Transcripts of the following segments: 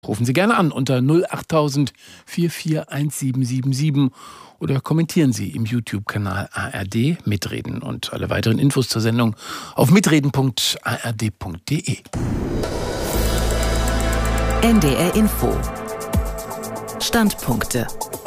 Rufen Sie gerne an unter 08000 441777 oder kommentieren Sie im YouTube-Kanal ARD Mitreden und alle weiteren Infos zur Sendung auf mitreden.ard.de. NDR Info. Standpunkte.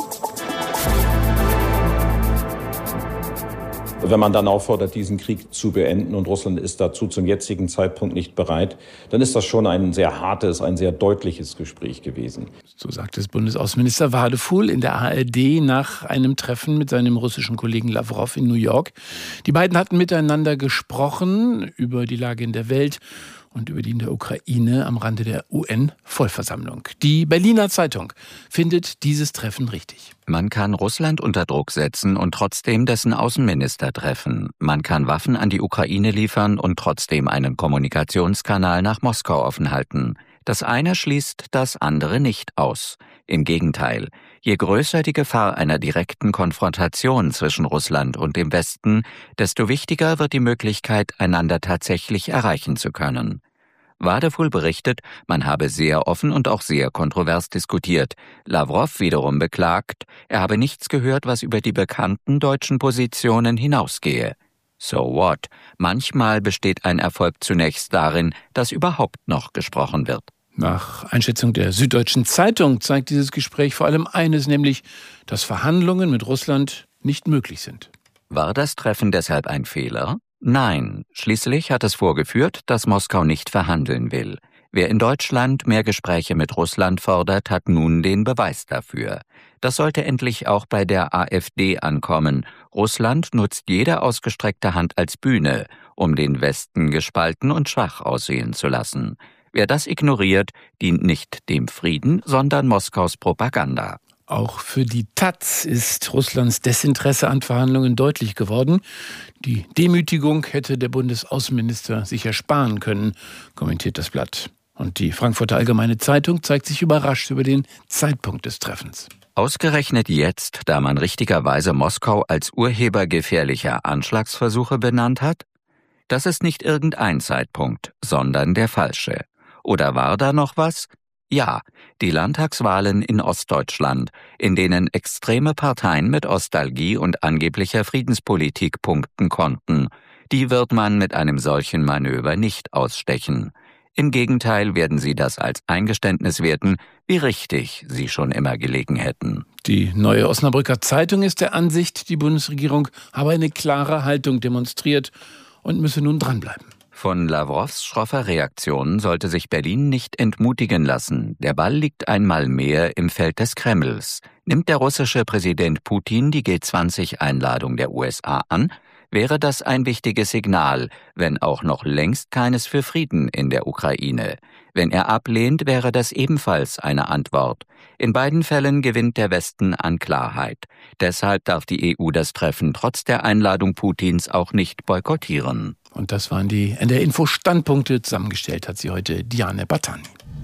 Wenn man dann auffordert, diesen Krieg zu beenden und Russland ist dazu zum jetzigen Zeitpunkt nicht bereit, dann ist das schon ein sehr hartes, ein sehr deutliches Gespräch gewesen. So sagt es Bundesaußenminister Wadefuhl in der ARD nach einem Treffen mit seinem russischen Kollegen Lavrov in New York. Die beiden hatten miteinander gesprochen über die Lage in der Welt und über die in der Ukraine am Rande der UN-Vollversammlung. Die Berliner Zeitung findet dieses Treffen richtig. Man kann Russland unter Druck setzen und trotzdem dessen Außenminister treffen. Man kann Waffen an die Ukraine liefern und trotzdem einen Kommunikationskanal nach Moskau offen halten. Das eine schließt das andere nicht aus. Im Gegenteil, je größer die Gefahr einer direkten Konfrontation zwischen Russland und dem Westen, desto wichtiger wird die Möglichkeit, einander tatsächlich erreichen zu können. Wadefuhl berichtet, man habe sehr offen und auch sehr kontrovers diskutiert. Lavrov wiederum beklagt, er habe nichts gehört, was über die bekannten deutschen Positionen hinausgehe. So what? Manchmal besteht ein Erfolg zunächst darin, dass überhaupt noch gesprochen wird. Nach Einschätzung der Süddeutschen Zeitung zeigt dieses Gespräch vor allem eines, nämlich, dass Verhandlungen mit Russland nicht möglich sind. War das Treffen deshalb ein Fehler? Nein, schließlich hat es vorgeführt, dass Moskau nicht verhandeln will. Wer in Deutschland mehr Gespräche mit Russland fordert, hat nun den Beweis dafür. Das sollte endlich auch bei der AfD ankommen. Russland nutzt jede ausgestreckte Hand als Bühne, um den Westen gespalten und schwach aussehen zu lassen. Wer das ignoriert, dient nicht dem Frieden, sondern Moskaus Propaganda. Auch für die Taz ist Russlands Desinteresse an Verhandlungen deutlich geworden. Die Demütigung hätte der Bundesaußenminister sich ersparen können, kommentiert das Blatt. Und die Frankfurter Allgemeine Zeitung zeigt sich überrascht über den Zeitpunkt des Treffens. Ausgerechnet jetzt, da man richtigerweise Moskau als Urheber gefährlicher Anschlagsversuche benannt hat? Das ist nicht irgendein Zeitpunkt, sondern der falsche. Oder war da noch was? Ja, die Landtagswahlen in Ostdeutschland, in denen extreme Parteien mit Ostalgie und angeblicher Friedenspolitik punkten konnten, die wird man mit einem solchen Manöver nicht ausstechen. Im Gegenteil werden sie das als Eingeständnis werten, wie richtig sie schon immer gelegen hätten. Die Neue Osnabrücker Zeitung ist der Ansicht, die Bundesregierung habe eine klare Haltung demonstriert und müsse nun dranbleiben. Von Lavrovs schroffer Reaktion sollte sich Berlin nicht entmutigen lassen. Der Ball liegt einmal mehr im Feld des Kremls. Nimmt der russische Präsident Putin die G20-Einladung der USA an, wäre das ein wichtiges Signal, wenn auch noch längst keines für Frieden in der Ukraine. Wenn er ablehnt, wäre das ebenfalls eine Antwort. In beiden Fällen gewinnt der Westen an Klarheit. Deshalb darf die EU das Treffen trotz der Einladung Putins auch nicht boykottieren. Und das waren die NDR Info Standpunkte. Zusammengestellt hat sie heute Diane Batani.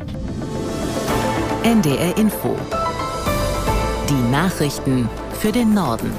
NDR Info. Die Nachrichten für den Norden.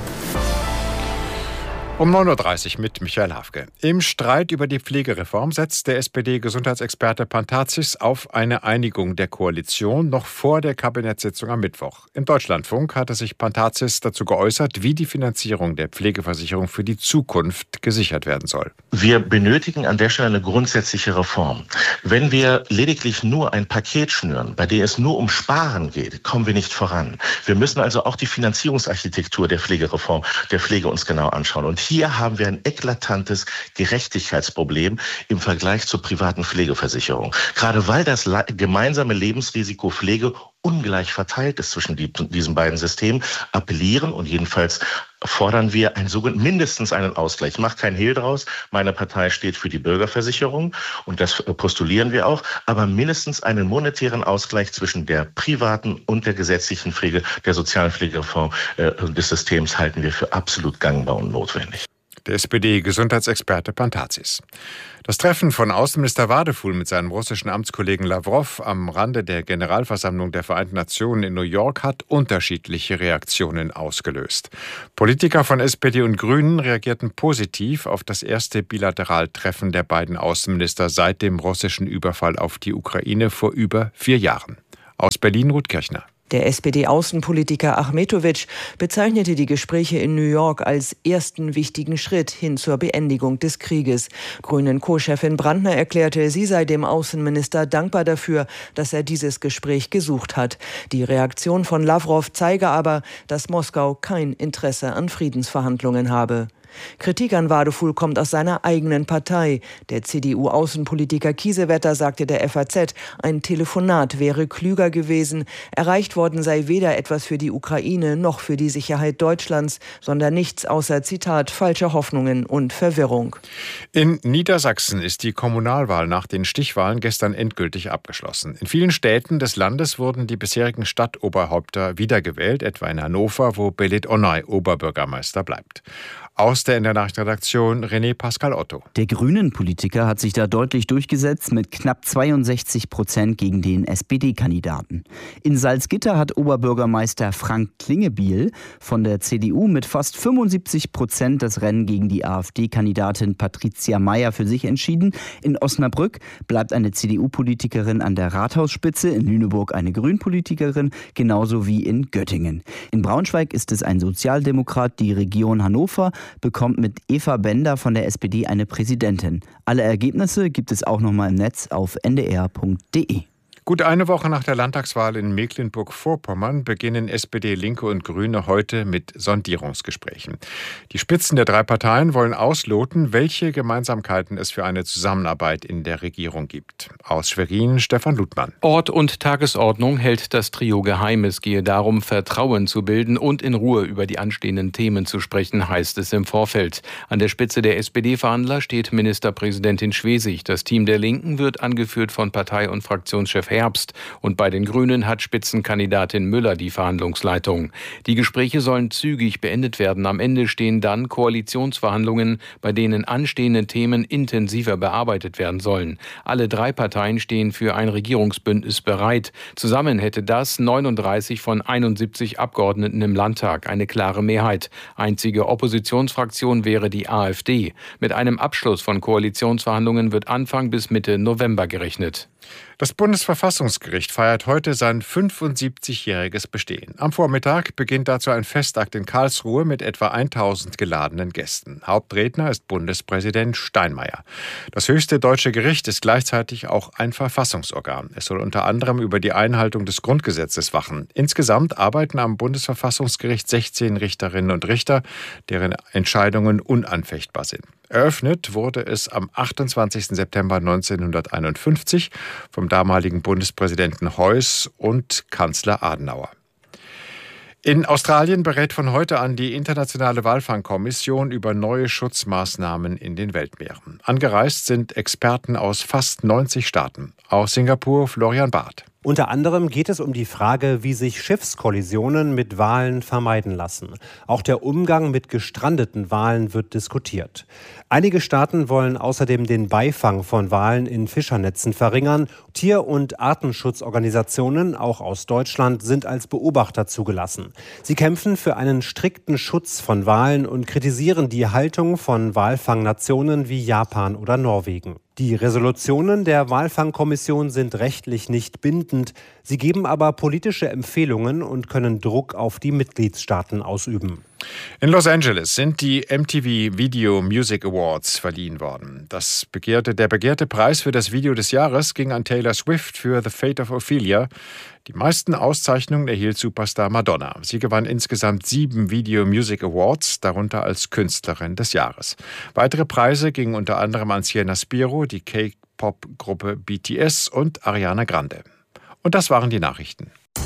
Um 9.30 Uhr mit Michael Hafke. Im Streit über die Pflegereform setzt der SPD-Gesundheitsexperte Pantazis auf eine Einigung der Koalition noch vor der Kabinettssitzung am Mittwoch. Im Deutschlandfunk hatte sich Pantazis dazu geäußert, wie die Finanzierung der Pflegeversicherung für die Zukunft gesichert werden soll. Wir benötigen an der Stelle eine grundsätzliche Reform. Wenn wir lediglich nur ein Paket schnüren, bei dem es nur um Sparen geht, kommen wir nicht voran. Wir müssen also auch die Finanzierungsarchitektur der Pflegereform, der Pflege uns genau anschauen. Und hier haben wir ein eklatantes Gerechtigkeitsproblem im Vergleich zur privaten Pflegeversicherung. Gerade weil das gemeinsame Lebensrisiko Pflege ungleich verteilt ist zwischen diesen beiden Systemen, appellieren und jedenfalls fordern wir mindestens einen Ausgleich. Ich mache kein Hehl draus. Meine Partei steht für die Bürgerversicherung und das postulieren wir auch. Aber mindestens einen monetären Ausgleich zwischen der privaten und der gesetzlichen Pflege, der sozialen Pflegereform des Systems halten wir für absolut gangbar und notwendig. Der SPD-Gesundheitsexperte Pantazis. Das Treffen von Außenminister Wadefuhl mit seinem russischen Amtskollegen Lavrov am Rande der Generalversammlung der Vereinten Nationen in New York hat unterschiedliche Reaktionen ausgelöst. Politiker von SPD und Grünen reagierten positiv auf das erste Bilateraltreffen der beiden Außenminister seit dem russischen Überfall auf die Ukraine vor über 4 Jahren. Aus Berlin Ruth Kirchner. Der SPD-Außenpolitiker Achmetović bezeichnete die Gespräche in New York als ersten wichtigen Schritt hin zur Beendigung des Krieges. Grünen-Co-Chefin Brandner erklärte, sie sei dem Außenminister dankbar dafür, dass er dieses Gespräch gesucht hat. Die Reaktion von Lavrov zeige aber, dass Moskau kein Interesse an Friedensverhandlungen habe. Kritik an Wadefuhl kommt aus seiner eigenen Partei. Der CDU-Außenpolitiker Kiesewetter sagte der FAZ, ein Telefonat wäre klüger gewesen. Erreicht worden sei weder etwas für die Ukraine noch für die Sicherheit Deutschlands, sondern nichts außer, Zitat, falsche Hoffnungen und Verwirrung. In Niedersachsen ist die Kommunalwahl nach den Stichwahlen gestern endgültig abgeschlossen. In vielen Städten des Landes wurden die bisherigen Stadtoberhäupter wiedergewählt, etwa in Hannover, wo Belit Onay Oberbürgermeister bleibt. Aus der Nachrichtenredaktion René Pascal Otto. Der Grünen-Politiker hat sich da deutlich durchgesetzt mit knapp 62% gegen den SPD-Kandidaten. In Salzgitter hat Oberbürgermeister Frank Klingebiel von der CDU mit fast 75% das Rennen gegen die AfD-Kandidatin Patricia Mayer für sich entschieden. In Osnabrück bleibt eine CDU-Politikerin an der Rathausspitze, in Lüneburg eine Grünpolitikerin, genauso wie in Göttingen. In Braunschweig ist es ein Sozialdemokrat, die Region Hannover bekommt mit Eva Bender von der SPD eine Präsidentin. Alle Ergebnisse gibt es auch nochmal im Netz auf ndr.de. Gut eine Woche nach der Landtagswahl in Mecklenburg-Vorpommern beginnen SPD, Linke und Grüne heute mit Sondierungsgesprächen. Die Spitzen der drei Parteien wollen ausloten, welche Gemeinsamkeiten es für eine Zusammenarbeit in der Regierung gibt. Aus Schwerin Stefan Ludmann. Ort und Tagesordnung hält das Trio geheim. Es gehe darum, Vertrauen zu bilden und in Ruhe über die anstehenden Themen zu sprechen, heißt es im Vorfeld. An der Spitze der SPD-Verhandler steht Ministerpräsidentin Schwesig. Das Team der Linken wird angeführt von Partei- und Fraktionschef Herbst. Und bei den Grünen hat Spitzenkandidatin Müller die Verhandlungsleitung. Die Gespräche sollen zügig beendet werden. Am Ende stehen dann Koalitionsverhandlungen, bei denen anstehende Themen intensiver bearbeitet werden sollen. Alle drei Parteien stehen für ein Regierungsbündnis bereit. Zusammen hätte das 39 von 71 Abgeordneten im Landtag, eine klare Mehrheit. Einzige Oppositionsfraktion wäre die AfD. Mit einem Abschluss von Koalitionsverhandlungen wird Anfang bis Mitte November gerechnet. Das Bundesverfassungsgericht feiert heute sein 75-jähriges Bestehen. Am Vormittag beginnt dazu ein Festakt in Karlsruhe mit etwa 1000 geladenen Gästen. Hauptredner ist Bundespräsident Steinmeier. Das höchste deutsche Gericht ist gleichzeitig auch ein Verfassungsorgan. Es soll unter anderem über die Einhaltung des Grundgesetzes wachen. Insgesamt arbeiten am Bundesverfassungsgericht 16 Richterinnen und Richter, deren Entscheidungen unanfechtbar sind. Eröffnet wurde es am 28. September 1951 vom damaligen Bundespräsidenten Heuss und Kanzler Adenauer. In Australien berät von heute an die Internationale Walfangkommission über neue Schutzmaßnahmen in den Weltmeeren. Angereist sind Experten aus fast 90 Staaten. Aus Singapur Florian Barth. Unter anderem geht es um die Frage, wie sich Schiffskollisionen mit Walen vermeiden lassen. Auch der Umgang mit gestrandeten Walen wird diskutiert. Einige Staaten wollen außerdem den Beifang von Walen in Fischernetzen verringern. Tier- und Artenschutzorganisationen, auch aus Deutschland, sind als Beobachter zugelassen. Sie kämpfen für einen strikten Schutz von Walen und kritisieren die Haltung von Walfangnationen wie Japan oder Norwegen. Die Resolutionen der Walfangkommission sind rechtlich nicht bindend. Sie geben aber politische Empfehlungen und können Druck auf die Mitgliedstaaten ausüben. In Los Angeles sind die MTV Video Music Awards verliehen worden. Der begehrte Preis für das Video des Jahres ging an Taylor Swift für The Fate of Ophelia. Die meisten Auszeichnungen erhielt Superstar Madonna. Sie gewann insgesamt 7 Video Music Awards, darunter als Künstlerin des Jahres. Weitere Preise gingen unter anderem an Sienna Spiro, die K-Pop-Gruppe BTS und Ariana Grande. Und das waren die Nachrichten.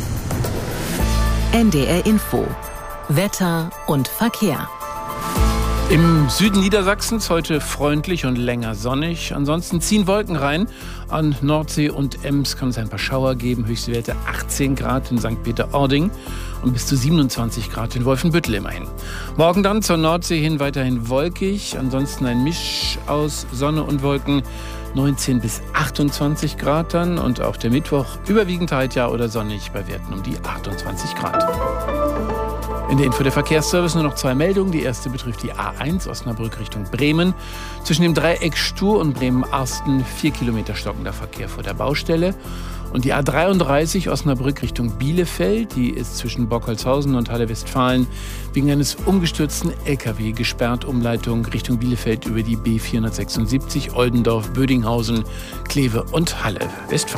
NDR Info. Wetter und Verkehr. Im Süden Niedersachsens heute freundlich und länger sonnig. Ansonsten ziehen Wolken rein. An Nordsee und Ems kann es ein paar Schauer geben. Höchste Werte 18 Grad in St. Peter-Ording und bis zu 27 Grad in Wolfenbüttel immerhin. Morgen dann zur Nordsee hin weiterhin wolkig. Ansonsten ein Misch aus Sonne und Wolken. 19 bis 28 Grad dann. Und auch der Mittwoch überwiegend heiter oder sonnig bei Werten um die 28 Grad. In der Info der Verkehrsservice nur noch 2 Meldungen. Die erste betrifft die A1 Osnabrück Richtung Bremen. Zwischen dem Dreieck Stur und Bremen-Arsten 4 Kilometer stockender Verkehr vor der Baustelle. Und die A33 Osnabrück Richtung Bielefeld, die ist zwischen Bockholzhausen und Halle-Westfalen wegen eines umgestürzten LKW gesperrt. Umleitung Richtung Bielefeld über die B476 Oldendorf, Bödinghausen, Kleve und Halle-Westfalen.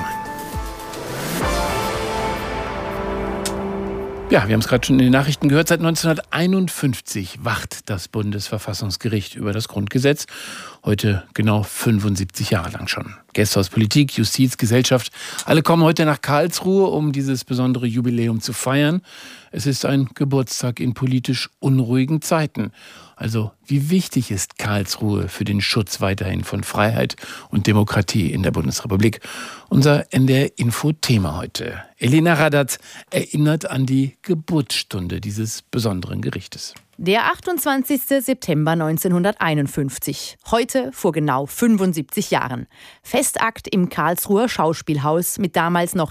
Ja, wir haben es gerade schon in den Nachrichten gehört. Seit 1951 wacht das Bundesverfassungsgericht über das Grundgesetz. Heute genau 75 Jahre lang schon. Gäste aus Politik, Justiz, Gesellschaft, alle kommen heute nach Karlsruhe, um dieses besondere Jubiläum zu feiern. Es ist ein Geburtstag in politisch unruhigen Zeiten. Also, wie wichtig ist Karlsruhe für den Schutz weiterhin von Freiheit und Demokratie in der Bundesrepublik? Unser NDR-Info-Thema heute. Elena Radatz erinnert an die Geburtsstunde dieses besonderen Gerichtes. Der 28. September 1951. Heute vor genau 75 Jahren. Festakt im Karlsruher Schauspielhaus mit damals noch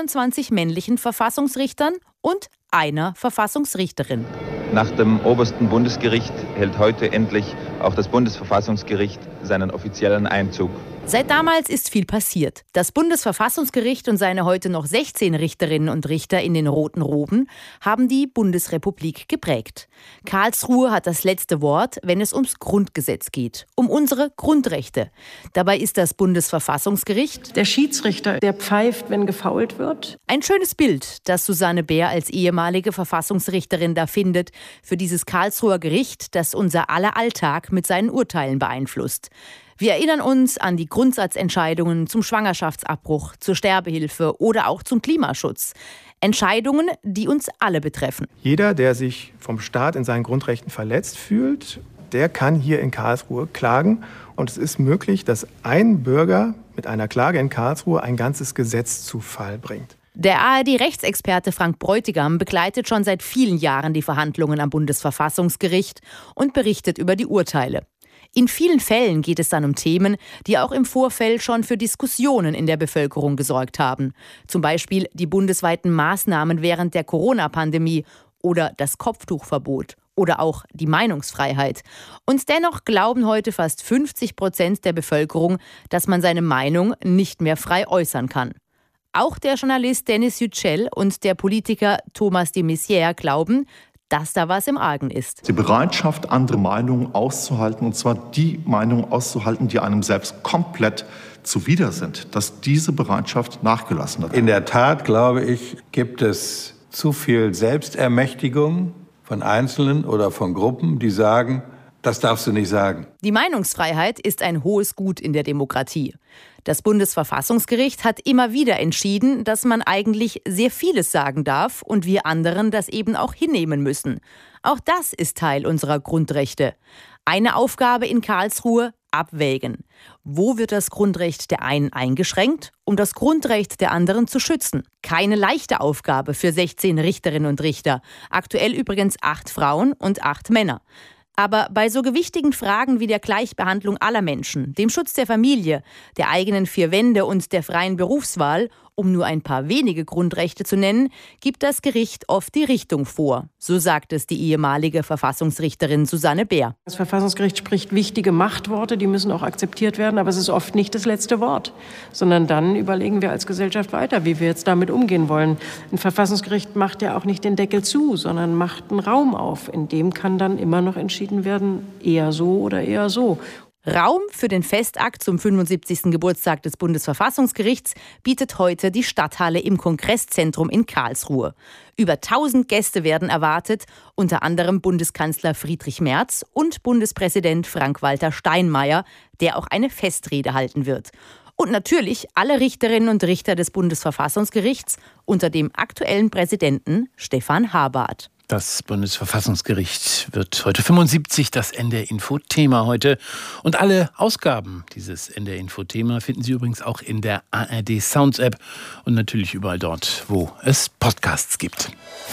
23 männlichen Verfassungsrichtern und einer Verfassungsrichterin. Nach dem obersten Bundesgericht hält heute endlich auch das Bundesverfassungsgericht seinen offiziellen Einzug. Seit damals ist viel passiert. Das Bundesverfassungsgericht und seine heute noch 16 Richterinnen und Richter in den roten Roben haben die Bundesrepublik geprägt. Karlsruhe hat das letzte Wort, wenn es ums Grundgesetz geht, um unsere Grundrechte. Dabei ist das Bundesverfassungsgericht der Schiedsrichter, der pfeift, wenn gefault wird. Ein schönes Bild, das Susanne Bär als ehemalige Verfassungsrichterin da findet, für dieses Karlsruher Gericht, das unser aller Alltag mit seinen Urteilen beeinflusst. Wir erinnern uns an die Grundsatzentscheidungen zum Schwangerschaftsabbruch, zur Sterbehilfe oder auch zum Klimaschutz. Entscheidungen, die uns alle betreffen. Jeder, der sich vom Staat in seinen Grundrechten verletzt fühlt, der kann hier in Karlsruhe klagen. Und es ist möglich, dass ein Bürger mit einer Klage in Karlsruhe ein ganzes Gesetz zu Fall bringt. Der ARD-Rechtsexperte Frank Bräutigam begleitet schon seit vielen Jahren die Verhandlungen am Bundesverfassungsgericht und berichtet über die Urteile. In vielen Fällen geht es dann um Themen, die auch im Vorfeld schon für Diskussionen in der Bevölkerung gesorgt haben. Zum Beispiel die bundesweiten Maßnahmen während der Corona-Pandemie oder das Kopftuchverbot oder auch die Meinungsfreiheit. Und dennoch glauben heute fast 50% der Bevölkerung, dass man seine Meinung nicht mehr frei äußern kann. Auch der Journalist Denis Yücel und der Politiker Thomas de Maizière glauben, dass da was im Argen ist. Die Bereitschaft, andere Meinungen auszuhalten, und zwar die Meinungen auszuhalten, die einem selbst komplett zuwider sind, dass diese Bereitschaft nachgelassen hat. In der Tat, glaube ich, gibt es zu viel Selbstermächtigung von Einzelnen oder von Gruppen, die sagen, das darfst du nicht sagen. Die Meinungsfreiheit ist ein hohes Gut in der Demokratie. Das Bundesverfassungsgericht hat immer wieder entschieden, dass man eigentlich sehr vieles sagen darf und wir anderen das eben auch hinnehmen müssen. Auch das ist Teil unserer Grundrechte. Eine Aufgabe in Karlsruhe: abwägen. Wo wird das Grundrecht der einen eingeschränkt, um das Grundrecht der anderen zu schützen? Keine leichte Aufgabe für 16 Richterinnen und Richter. Aktuell übrigens 8 Frauen und 8 Männer. Aber bei so gewichtigen Fragen wie der Gleichbehandlung aller Menschen, dem Schutz der Familie, der eigenen 4 Wände und der freien Berufswahl, um nur ein paar wenige Grundrechte zu nennen, gibt das Gericht oft die Richtung vor. So sagt es die ehemalige Verfassungsrichterin Susanne Bär. Das Verfassungsgericht spricht wichtige Machtworte, die müssen auch akzeptiert werden, aber es ist oft nicht das letzte Wort. Sondern dann überlegen wir als Gesellschaft weiter, wie wir jetzt damit umgehen wollen. Ein Verfassungsgericht macht ja auch nicht den Deckel zu, sondern macht einen Raum auf. In dem kann dann immer noch entschieden werden, eher so oder eher so. Raum für den Festakt zum 75. Geburtstag des Bundesverfassungsgerichts bietet heute die Stadthalle im Kongresszentrum in Karlsruhe. Über 1000 Gäste werden erwartet, unter anderem Bundeskanzler Friedrich Merz und Bundespräsident Frank-Walter Steinmeier, der auch eine Festrede halten wird. Und natürlich alle Richterinnen und Richter des Bundesverfassungsgerichts unter dem aktuellen Präsidenten Stefan Habart. Das Bundesverfassungsgericht wird heute 75, das NDR-Info-Thema heute. Und alle Ausgaben dieses NDR-Info-Thema finden Sie übrigens auch in der ARD-Sounds-App und natürlich überall dort, wo es Podcasts gibt.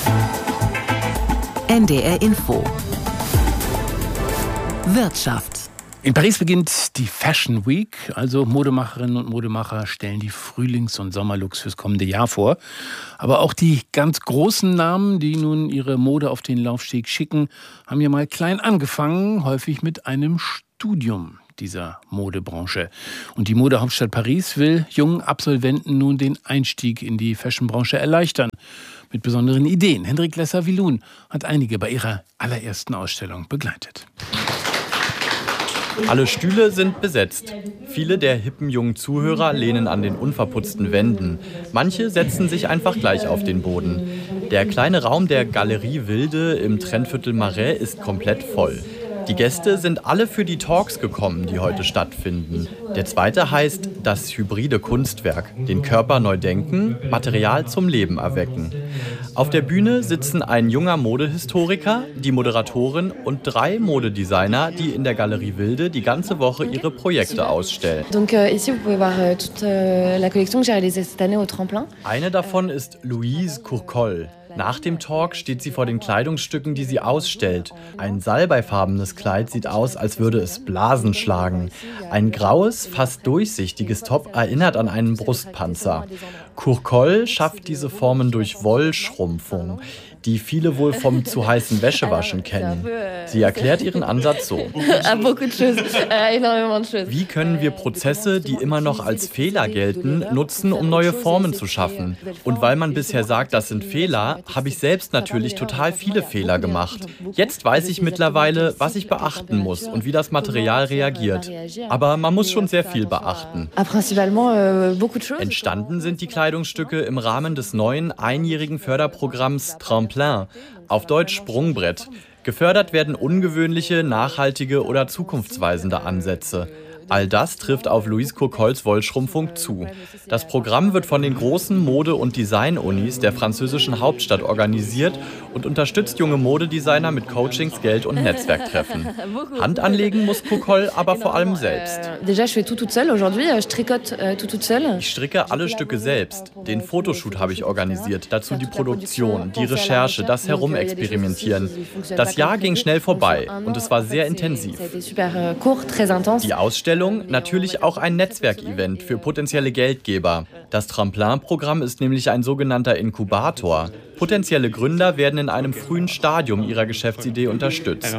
NDR-Info Wirtschaft. In Paris beginnt die Fashion Week, also Modemacherinnen und Modemacher stellen die Frühlings- und Sommerlooks fürs kommende Jahr vor. Aber auch die ganz großen Namen, die nun ihre Mode auf den Laufsteg schicken, haben ja mal klein angefangen, häufig mit einem Studium. dieser Modebranche. Und die Modehauptstadt Paris will jungen Absolventen nun den Einstieg in die Fashionbranche erleichtern. Mit besonderen Ideen. Hendrik Lesser-Wilun hat einige bei ihrer allerersten Ausstellung begleitet. Alle Stühle sind besetzt. Viele der hippen jungen Zuhörer lehnen an den unverputzten Wänden. Manche setzen sich einfach gleich auf den Boden. Der kleine Raum der Galerie Wilde im Trendviertel Marais ist komplett voll. Die Gäste sind alle für die Talks gekommen, die heute stattfinden. Der zweite heißt das hybride Kunstwerk. Den Körper neu denken, Material zum Leben erwecken. Auf der Bühne sitzen ein junger Modehistoriker, die Moderatorin und 3 Modedesigner, die in der Galerie Wilde die ganze Woche ihre Projekte ausstellen. Eine davon ist Louise Courcol. Nach dem Talk steht sie vor den Kleidungsstücken, die sie ausstellt. Ein salbeifarbenes Kleid sieht aus, als würde es Blasen schlagen. Ein graues, fast durchsichtiges Top erinnert an einen Brustpanzer. Courcol schafft diese Formen durch Wollschrumpfung, die viele wohl vom zu heißen Wäschewaschen kennen. Sie erklärt ihren Ansatz so. Wie können wir Prozesse, die immer noch als Fehler gelten, nutzen, um neue Formen zu schaffen? Und weil man bisher sagt, das sind Fehler, habe ich selbst natürlich total viele Fehler gemacht. Jetzt weiß ich mittlerweile, was ich beachten muss und wie das Material reagiert. Aber man muss schon sehr viel beachten. Entstanden sind die Kleidungsstücke im Rahmen des neuen einjährigen Förderprogramms Tremplin, auf Deutsch Sprungbrett. Gefördert werden ungewöhnliche, nachhaltige oder zukunftsweisende Ansätze. All das trifft auf Louise Courcols Wollschrumpfung zu. Das Programm wird von den großen Mode- und Design-Unis der französischen Hauptstadt organisiert und unterstützt junge Modedesigner mit Coachings, Geld- und Netzwerktreffen. Hand anlegen muss Courcol aber vor allem selbst. Ich stricke alle Stücke selbst. Den Fotoshoot habe ich organisiert, dazu die Produktion, die Recherche, das Herumexperimentieren. Das Jahr ging schnell vorbei und es war sehr intensiv. Die Ausstellung natürlich auch ein Netzwerkevent für potenzielle Geldgeber. Das Tremplin-Programm ist nämlich ein sogenannter Inkubator. Potenzielle Gründer werden in einem frühen Stadium ihrer Geschäftsidee unterstützt.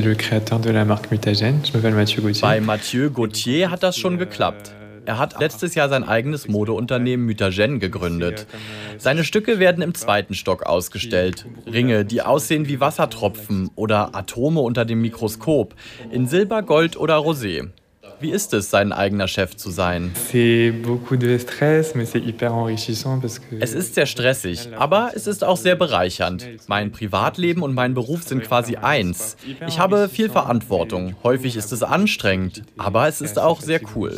Bei Mathieu Gauthier hat das schon geklappt. Er hat letztes Jahr sein eigenes Modeunternehmen Mutagène gegründet. Seine Stücke werden im 2. Stock ausgestellt. Ringe, die aussehen wie Wassertropfen oder Atome unter dem Mikroskop, in Silber, Gold oder Rosé. Wie ist es, sein eigener Chef zu sein? Es ist sehr stressig, aber es ist auch sehr bereichernd. Mein Privatleben und mein Beruf sind quasi eins. Ich habe viel Verantwortung. Häufig ist es anstrengend, aber es ist auch sehr cool.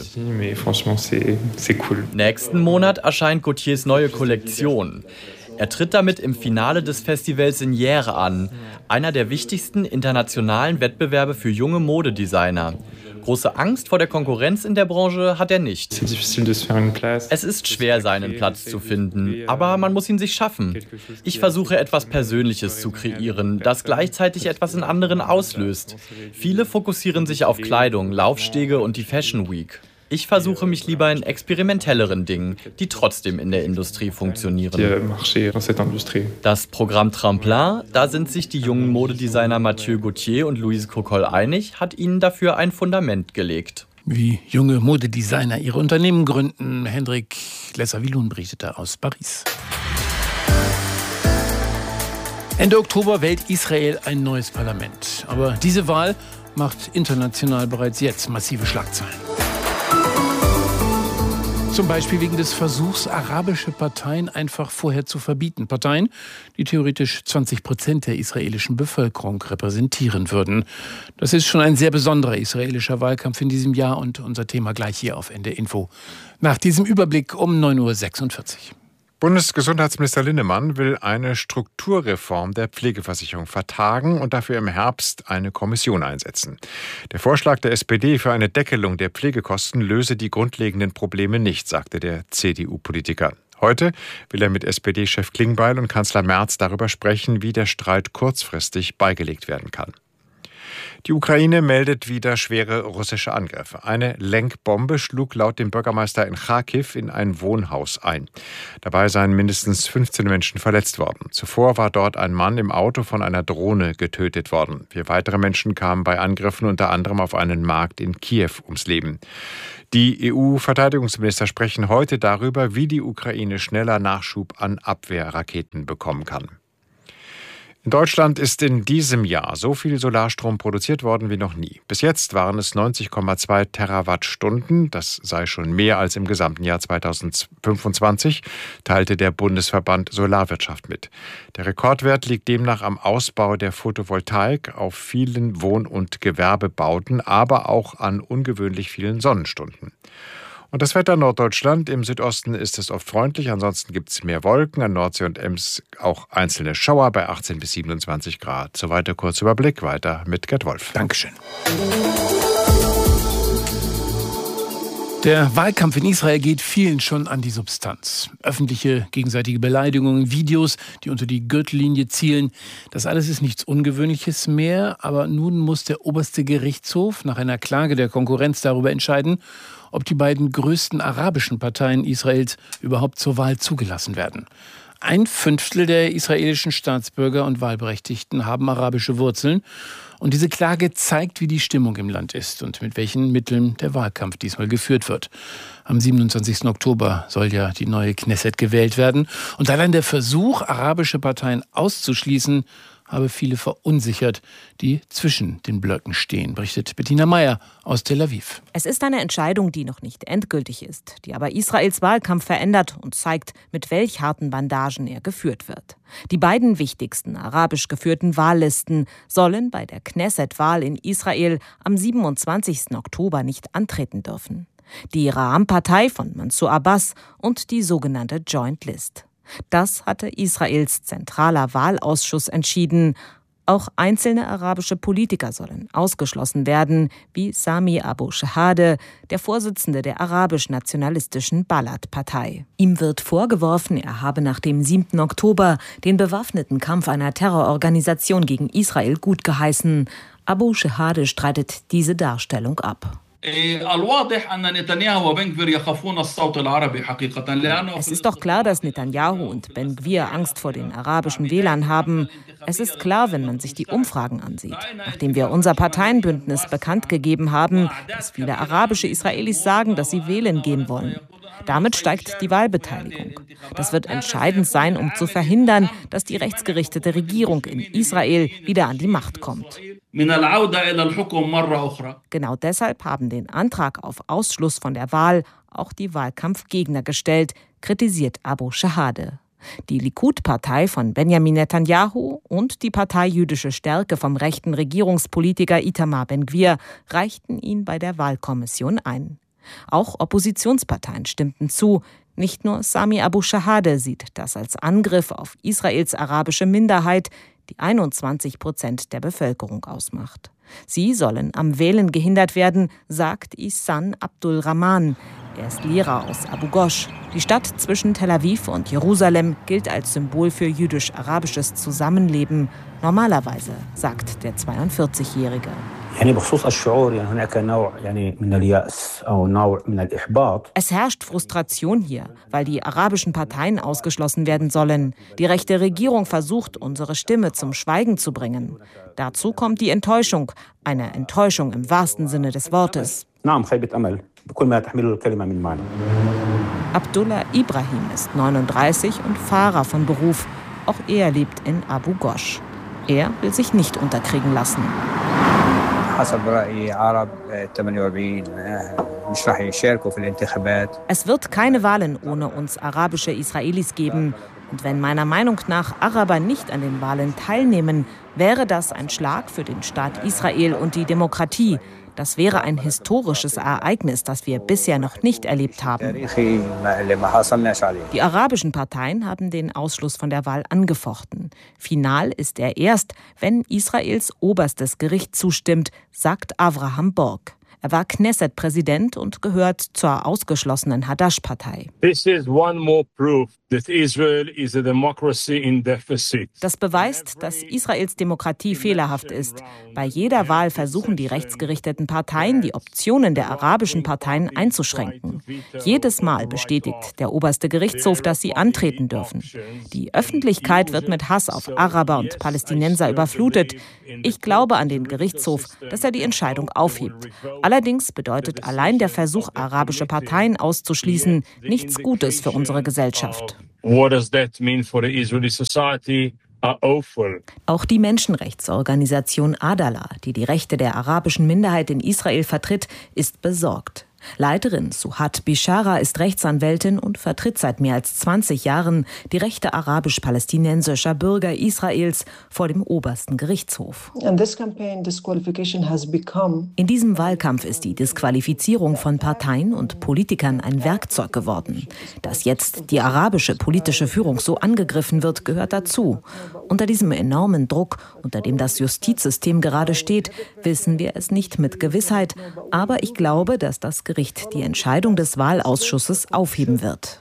Nächsten Monat erscheint Gauthiers neue Kollektion. Er tritt damit im Finale des Festivals Signières an, einer der wichtigsten internationalen Wettbewerbe für junge Modedesigner. Große Angst vor der Konkurrenz in der Branche hat er nicht. Es ist schwer, seinen Platz zu finden, aber man muss ihn sich schaffen. Ich versuche etwas Persönliches zu kreieren, das gleichzeitig etwas in anderen auslöst. Viele fokussieren sich auf Kleidung, Laufstege und die Fashion Week. Ich versuche mich lieber in experimentelleren Dingen, die trotzdem in der Industrie funktionieren. Das Programm Tremplin, da sind sich die jungen Modedesigner Mathieu Gauthier und Louise Courcol einig, hat ihnen dafür ein Fundament gelegt. Wie junge Modedesigner ihre Unternehmen gründen, Hendrik Lesser-Wilun berichtete aus Paris. Ende Oktober wählt Israel ein neues Parlament. Aber diese Wahl macht international bereits jetzt massive Schlagzeilen. Zum Beispiel wegen des Versuchs, arabische Parteien einfach vorher zu verbieten. Parteien, die theoretisch 20% der israelischen Bevölkerung repräsentieren würden. Das ist schon ein sehr besonderer israelischer Wahlkampf in diesem Jahr und unser Thema gleich hier auf NDR Info. Nach diesem Überblick um 9:46 Uhr. Bundesgesundheitsminister Linnemann will eine Strukturreform der Pflegeversicherung vertagen und dafür im Herbst eine Kommission einsetzen. Der Vorschlag der SPD für eine Deckelung der Pflegekosten löse die grundlegenden Probleme nicht, sagte der CDU-Politiker. Heute will er mit SPD-Chef Klingbeil und Kanzler Merz darüber sprechen, wie der Streit kurzfristig beigelegt werden kann. Die Ukraine meldet wieder schwere russische Angriffe. Eine Lenkbombe schlug laut dem Bürgermeister in Charkiw in ein Wohnhaus ein. Dabei seien mindestens 15 Menschen verletzt worden. Zuvor war dort ein Mann im Auto von einer Drohne getötet worden. 4 weitere Menschen kamen bei Angriffen unter anderem auf einen Markt in Kiew ums Leben. Die EU-Verteidigungsminister sprechen heute darüber, wie die Ukraine schneller Nachschub an Abwehrraketen bekommen kann. In Deutschland ist in diesem Jahr so viel Solarstrom produziert worden wie noch nie. Bis jetzt waren es 90,2 Terawattstunden. Das sei schon mehr als im gesamten Jahr 2025, teilte der Bundesverband Solarwirtschaft mit. Der Rekordwert liegt demnach am Ausbau der Photovoltaik auf vielen Wohn- und Gewerbebauten, aber auch an ungewöhnlich vielen Sonnenstunden. Und das Wetter in Norddeutschland, im Südosten ist es oft freundlich, ansonsten gibt es mehr Wolken, an Nordsee und Ems auch einzelne Schauer bei 18 bis 27 Grad. Soweit der Kurzüberblick, weiter mit Gerd Wolf. Dankeschön. Der Wahlkampf in Israel geht vielen schon an die Substanz. Öffentliche gegenseitige Beleidigungen, Videos, die unter die Gürtellinie zielen. Das alles ist nichts Ungewöhnliches mehr. Aber nun muss der oberste Gerichtshof nach einer Klage der Konkurrenz darüber entscheiden, ob die beiden größten arabischen Parteien Israels überhaupt zur Wahl zugelassen werden. 1/5 der israelischen Staatsbürger und Wahlberechtigten haben arabische Wurzeln. Und diese Klage zeigt, wie die Stimmung im Land ist und mit welchen Mitteln der Wahlkampf diesmal geführt wird. Am 27. Oktober soll ja die neue Knesset gewählt werden. Und allein der Versuch, arabische Parteien auszuschließen, habe viele verunsichert, die zwischen den Blöcken stehen, berichtet Bettina Meyer aus Tel Aviv. Es ist eine Entscheidung, die noch nicht endgültig ist, die aber Israels Wahlkampf verändert und zeigt, mit welch harten Bandagen er geführt wird. Die beiden wichtigsten arabisch geführten Wahllisten sollen bei der Knesset-Wahl in Israel am 27. Oktober nicht antreten dürfen. Die Ra'am-Partei von Mansour Abbas und die sogenannte Joint List. Das hatte Israels zentraler Wahlausschuss entschieden. Auch einzelne arabische Politiker sollen ausgeschlossen werden, wie Sami Abu Shahade, der Vorsitzende der arabisch-nationalistischen Balad-Partei. Ihm wird vorgeworfen, er habe nach dem 7. Oktober den bewaffneten Kampf einer Terrororganisation gegen Israel gutgeheißen. Abu Shahade streitet diese Darstellung ab. Es ist doch klar, dass Netanyahu und Ben Gvir Angst vor den arabischen Wählern haben. Es ist klar, wenn man sich die Umfragen ansieht. Nachdem wir unser Parteienbündnis bekannt gegeben haben, dass viele arabische Israelis sagen, dass sie wählen gehen wollen. Damit steigt die Wahlbeteiligung. Das wird entscheidend sein, um zu verhindern, dass die rechtsgerichtete Regierung in Israel wieder an die Macht kommt. Genau deshalb haben den Antrag auf Ausschluss von der Wahl auch die Wahlkampfgegner gestellt, kritisiert Abu Shahade. Die Likud-Partei von Benjamin Netanyahu und die Partei Jüdische Stärke vom rechten Regierungspolitiker Itamar Ben-Gvir reichten ihn bei der Wahlkommission ein. Auch Oppositionsparteien stimmten zu. Nicht nur Sami Abu Shahade sieht das als Angriff auf Israels arabische Minderheit, die 21% der Bevölkerung ausmacht. Sie sollen am Wählen gehindert werden, sagt Ihsan Abdul Rahman. Er ist Lehrer aus Abu Ghosh. Die Stadt zwischen Tel Aviv und Jerusalem gilt als Symbol für jüdisch-arabisches Zusammenleben. Normalerweise, sagt der 42-Jährige. Es herrscht Frustration hier, weil die arabischen Parteien ausgeschlossen werden sollen. Die rechte Regierung versucht, unsere Stimme zum Schweigen zu bringen. Dazu kommt die Enttäuschung, eine Enttäuschung im wahrsten Sinne des Wortes. Abdullah Ibrahim ist 39 und Fahrer von Beruf. Auch er lebt in Abu Ghosh. Er will sich nicht unterkriegen lassen. Es wird keine Wahlen ohne uns arabische Israelis geben. Und wenn meiner Meinung nach Araber nicht an den Wahlen teilnehmen, wäre das ein Schlag für den Staat Israel und die Demokratie. Das wäre ein historisches Ereignis, das wir bisher noch nicht erlebt haben. Die arabischen Parteien haben den Ausschluss von der Wahl angefochten. Final ist er erst, wenn Israels oberstes Gericht zustimmt, sagt Avraham Borg. Er war Knesset-Präsident und gehört zur ausgeschlossenen Hadash-Partei. This is one more proof that Israel is a democracy in deficit. Das beweist, dass Israels Demokratie fehlerhaft ist. Bei jeder Wahl versuchen die rechtsgerichteten Parteien, die Optionen der arabischen Parteien einzuschränken. Jedes Mal bestätigt der oberste Gerichtshof, dass sie antreten dürfen. Die Öffentlichkeit wird mit Hass auf Araber und Palästinenser überflutet. Ich glaube an den Gerichtshof, dass er die Entscheidung aufhebt. Allerdings bedeutet allein der Versuch, arabische Parteien auszuschließen, nichts Gutes für unsere Gesellschaft. What does that mean for the Israeli society? Auch die Menschenrechtsorganisation Adala, die die Rechte der arabischen Minderheit in Israel vertritt, ist besorgt. Leiterin Suhat Bishara ist Rechtsanwältin und vertritt seit mehr als 20 Jahren die Rechte arabisch-palästinensischer Bürger Israels vor dem obersten Gerichtshof. In diesem Wahlkampf ist die Disqualifizierung von Parteien und Politikern ein Werkzeug geworden. Dass jetzt die arabische politische Führung so angegriffen wird, gehört dazu. Unter diesem enormen Druck, unter dem das Justizsystem gerade steht, wissen wir es nicht mit Gewissheit. Aber ich glaube, dass das Gericht die Entscheidung des Wahlausschusses aufheben wird.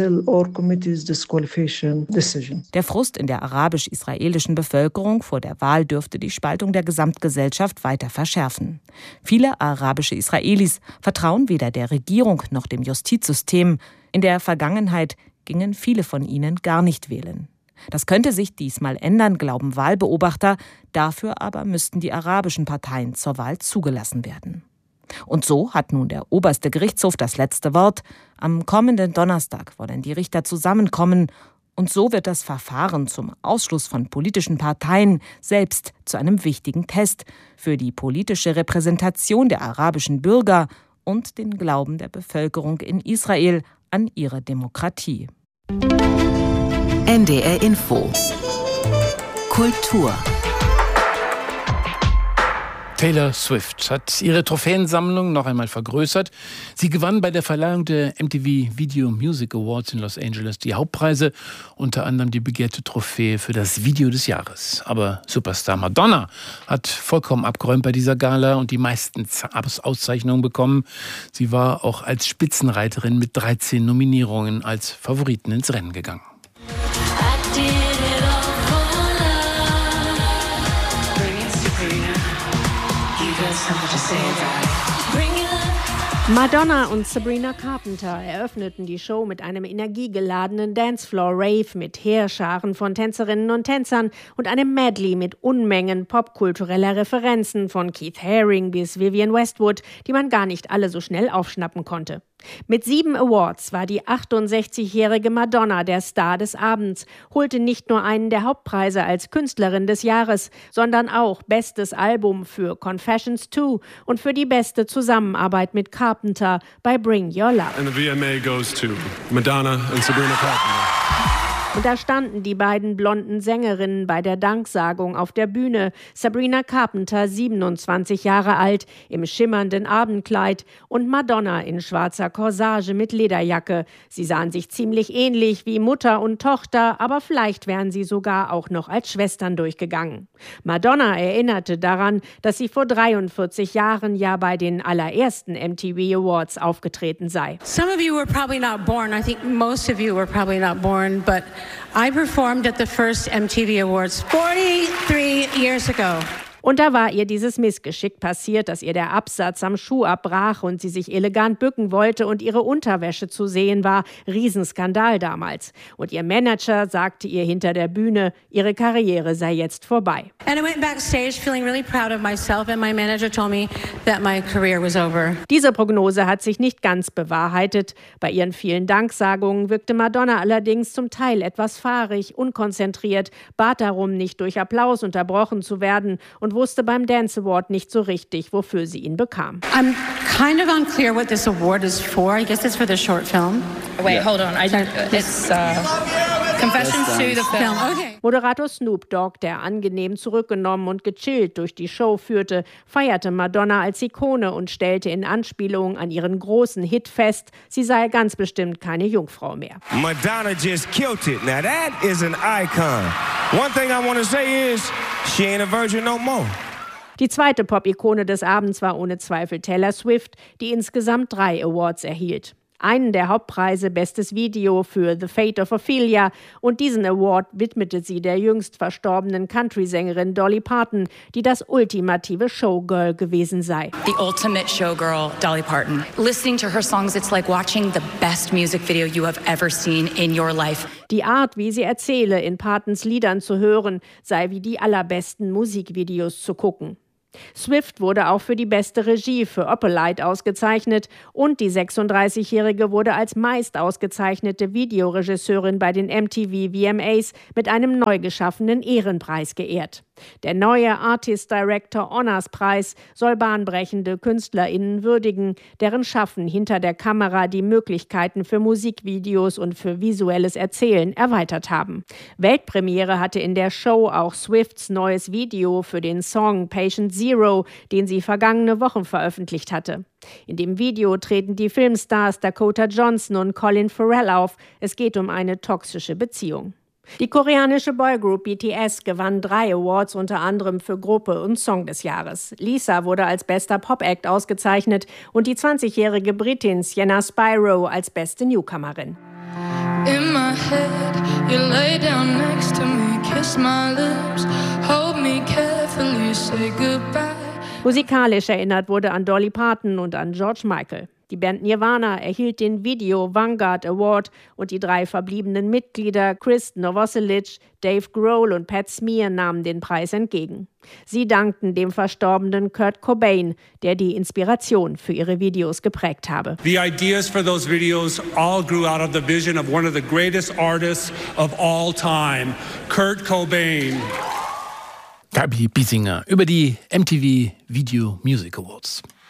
Der Frust in der arabisch-israelischen Bevölkerung vor der Wahl dürfte die Spaltung der Gesamtgesellschaft weiter verschärfen. Viele arabische Israelis vertrauen weder der Regierung noch dem Justizsystem. In der Vergangenheit gingen viele von ihnen gar nicht wählen. Das könnte sich diesmal ändern, glauben Wahlbeobachter. Dafür aber müssten die arabischen Parteien zur Wahl zugelassen werden. Und so hat nun der oberste Gerichtshof das letzte Wort. Am kommenden Donnerstag wollen die Richter zusammenkommen. Und so wird das Verfahren zum Ausschluss von politischen Parteien selbst zu einem wichtigen Test für die politische Repräsentation der arabischen Bürger und den Glauben der Bevölkerung in Israel an ihre Demokratie. NDR Info. Kultur. Taylor Swift hat ihre Trophäensammlung noch einmal vergrößert. Sie gewann bei der Verleihung der MTV Video Music Awards in Los Angeles die Hauptpreise, unter anderem die begehrte Trophäe für das Video des Jahres. Aber Superstar Madonna hat vollkommen abgeräumt bei dieser Gala und die meisten Auszeichnungen bekommen. Sie war auch als Spitzenreiterin mit 13 Nominierungen als Favoriten ins Rennen gegangen. Madonna und Sabrina Carpenter eröffneten die Show mit einem energiegeladenen Dancefloor-Rave mit Heerscharen von Tänzerinnen und Tänzern und einem Medley mit Unmengen popkultureller Referenzen von Keith Haring bis Vivienne Westwood, die man gar nicht alle so schnell aufschnappen konnte. Mit 7 Awards war die 68-jährige Madonna der Star des Abends, holte nicht nur einen der Hauptpreise als Künstlerin des Jahres, sondern auch Bestes Album für Confessions 2 und für die beste Zusammenarbeit mit Carpenter bei Bring Your Love. And the VMA goes to Madonna and Sabrina Carpenter. Und da standen die beiden blonden Sängerinnen bei der Danksagung auf der Bühne. Sabrina Carpenter, 27 Jahre alt, im schimmernden Abendkleid und Madonna in schwarzer Corsage mit Lederjacke. Sie sahen sich ziemlich ähnlich wie Mutter und Tochter, aber vielleicht wären sie sogar auch noch als Schwestern durchgegangen. Madonna erinnerte daran, dass sie vor 43 Jahren ja bei den allerersten MTV Awards aufgetreten sei. Some of you were probably not born. I think most of you were probably not born, but I performed at the first MTV Awards 43 years ago. Und da war ihr dieses Missgeschick passiert, dass ihr der Absatz am Schuh abbrach und sie sich elegant bücken wollte und ihre Unterwäsche zu sehen war. Riesenskandal damals. Und ihr Manager sagte ihr hinter der Bühne, ihre Karriere sei jetzt vorbei. And I went backstage feeling really proud of myself and my manager told me that my career was over. Diese Prognose hat sich nicht ganz bewahrheitet. Bei ihren vielen Danksagungen wirkte Madonna allerdings zum Teil etwas fahrig, unkonzentriert, bat darum, nicht durch Applaus unterbrochen zu werden und wusste beim Dance Award nicht so richtig, wofür sie ihn bekam. I'm kind of unclear what this award is for. I guess it's for the short film. Wait, hold on. It's Confessions to the Film. Okay. Moderator Snoop Dogg, der angenehm zurückgenommen und gechillt durch die Show führte, feierte Madonna als Ikone und stellte in Anspielung an ihren großen Hit fest, sie sei ganz bestimmt keine Jungfrau mehr. Madonna just killed it. Now that is an icon. One thing I want to say is she ain't a virgin no more. Die zweite Pop-Ikone des Abends war ohne Zweifel Taylor Swift, die insgesamt 3 Awards erhielt. Einen der Hauptpreise Bestes Video für The Fate of Ophelia und diesen Award widmete sie der jüngst verstorbenen Country-Sängerin Dolly Parton, die das ultimative Showgirl gewesen sei. The ultimate showgirl, Dolly Parton. Listening to her songs, it's like watching the best music video you have ever seen in your life. Die Art, wie sie erzähle, in Partons Liedern zu hören, sei wie die allerbesten Musikvideos zu gucken. Swift wurde auch für die beste Regie für Opalite ausgezeichnet und die 36-Jährige wurde als meist ausgezeichnete Videoregisseurin bei den MTV VMAs mit einem neu geschaffenen Ehrenpreis geehrt. Der neue Artist Director Honors Preis soll bahnbrechende KünstlerInnen würdigen, deren Schaffen hinter der Kamera die Möglichkeiten für Musikvideos und für visuelles Erzählen erweitert haben. Weltpremiere hatte in der Show auch Swifts neues Video für den Song Patient Zero, den sie vergangene Woche veröffentlicht hatte. In dem Video treten die Filmstars Dakota Johnson und Colin Farrell auf. Es geht um eine toxische Beziehung. Die koreanische Boygroup BTS gewann 3 Awards, unter anderem für Gruppe und Song des Jahres. Lisa wurde als bester Pop-Act ausgezeichnet und die 20-jährige Britin Sienna Spyro als beste Newcomerin. In my head, you lay down next to me, kiss my lips, hold me carefully, say goodbye. Musikalisch erinnert wurde an Dolly Parton und an George Michael. Die Band Nirvana erhielt den Video Vanguard Award und die 3 verbliebenen Mitglieder Chris Novoselic, Dave Grohl und Pat Smear nahmen den Preis entgegen. Sie dankten dem verstorbenen Kurt Cobain, der die Inspiration für ihre Videos geprägt habe. The ideas for those videos all grew out of the vision of one of the greatest artists of all time, Kurt Cobain. Gabi Biesinger über die MTV Video Music Awards.